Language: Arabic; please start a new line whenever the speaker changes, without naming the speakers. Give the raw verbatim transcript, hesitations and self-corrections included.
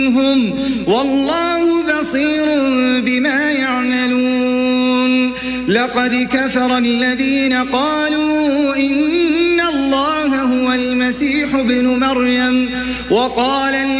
هم والله بصير بما يعملون. لقد كفر الذين قالوا إن الله هو المسيح ابن مريم وقال